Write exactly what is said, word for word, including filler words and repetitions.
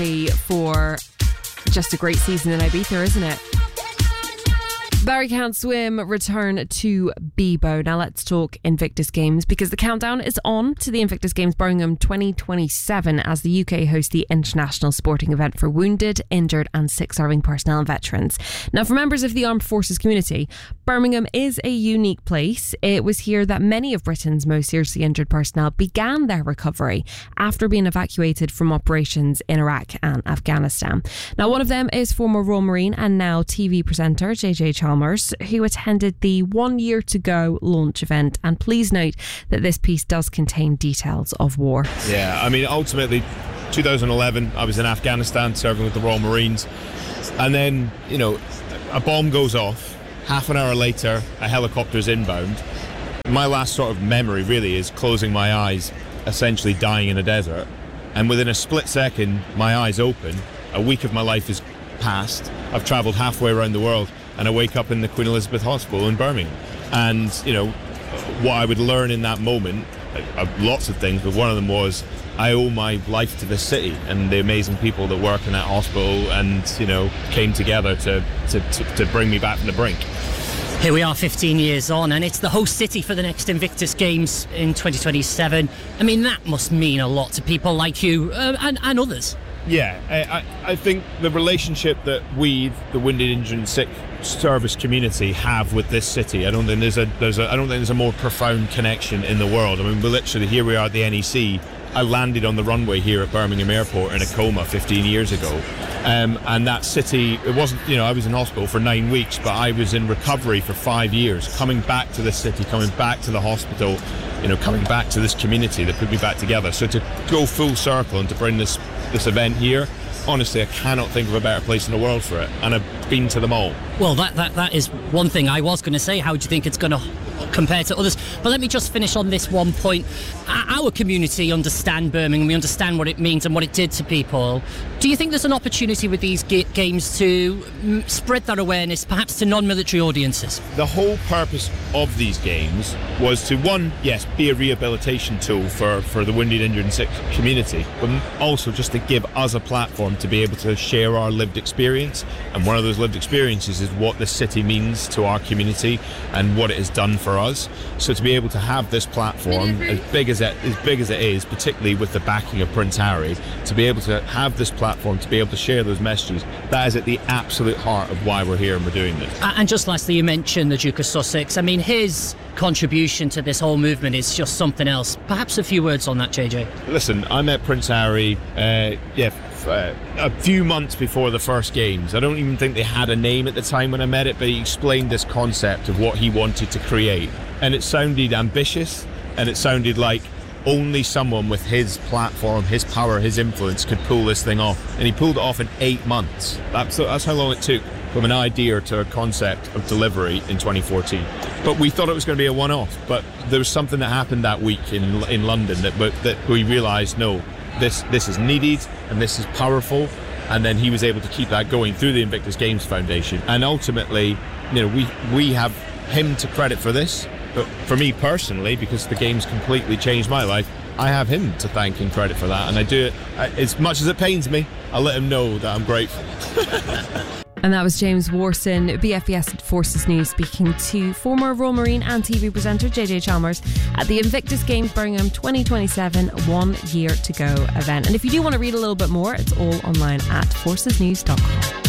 For just a great season in Ibiza, isn't it? Barry Can't Swim return to Bebo. Now let's talk Invictus Games, because the countdown is on to the Invictus Games Birmingham twenty twenty-seven as the U K hosts the international sporting event for wounded, injured and sick serving personnel and veterans. Now, for members of the armed forces community, Birmingham is a unique place. It was here that many of Britain's most seriously injured personnel began their recovery after being evacuated from operations in Iraq and Afghanistan. Now, one of them is former Royal Marine and now T V presenter J J Chalmers, who attended the One Year to Go launch event. And please note that this piece does contain details of war. Yeah, I mean, ultimately, two thousand eleven, I was in Afghanistan serving with the Royal Marines. And then, you know, a bomb goes off. Half an hour later, a helicopter's inbound. My last sort of memory really is closing my eyes, essentially dying in a desert. And within a split second, my eyes open. A week of my life is past. I've travelled halfway around the world, and I wake up in the Queen Elizabeth Hospital in Birmingham. And, you know, what I would learn in that moment, uh, lots of things, but one of them was I owe my life to this city and the amazing people that work in that hospital and, you know, came together to, to, to, to bring me back from the brink. Here we are fifteen years on, and it's the host city for the next Invictus Games in twenty twenty-seven. I mean, that must mean a lot to people like you uh, and, and others. Yeah, I, I think the relationship that we, the wounded, injured and sick service community, have with this city, I don't think there's a there's a I don't think there's a more profound connection in the world. I mean, we're literally, here we are at the N E C. I landed on the runway here at Birmingham Airport in a coma fifteen years ago, um, and that city, it wasn't, you know, I was in hospital for nine weeks, but I was in recovery for five years, coming back to this city, coming back to the hospital, you know, coming back to this community that put me back together. So to go full circle and to bring this this event here, honestly, I cannot think of a better place in the world for it, and I've been to them all. Well, that that, that is one thing I was going to say. How do you think it's going to compare to others? But let me just finish on this one point. Our community understand Birmingham, we understand what it means and what it did to people. Do you think there's an opportunity with these ga- games to m- spread that awareness, perhaps to non-military audiences? The whole purpose of these games was to, one, yes, be a rehabilitation tool for, for the wounded, injured and sick community, but also just to give us a platform to be able to share our lived experience. And one of those lived experiences is what the city means to our community and what it has done for us. So to be able to have this platform, as big as it, as big as it is, particularly with the backing of Prince Harry, to be able to have this platform, to be able to share those messages, that is at the absolute heart of why we're here and we're doing this. And just lastly, you mentioned the Duke of Sussex. I mean, his contribution to this whole movement is just something else. Perhaps a few words on that, J J. Listen, I met Prince Harry, uh, yeah, Uh, a few months before the first games. I don't even think they had a name at the time when I met it, but he explained this concept of what he wanted to create, and it sounded ambitious, and it sounded like only someone with his platform, his power, his influence could pull this thing off, and he pulled it off in eight months. That's, that's how long it took from an idea to a concept of delivery in twenty fourteen. But we thought it was going to be a one-off, but there was something that happened that week in in London that that we realised, no, This this is needed and this is powerful, and then he was able to keep that going through the Invictus Games Foundation. And ultimately, you know, we we have him to credit for this, but for me personally, because the games completely changed my life, I have him to thank and credit for that. And I do it as much as it pains me. I'll let him know that I'm grateful. And that was James Warson, B F E S Forces News, speaking to former Royal Marine and T V presenter J J Chalmers at the Invictus Games Birmingham twenty twenty-seven One Year to Go event. And if you do want to read a little bit more, it's all online at forces news dot com.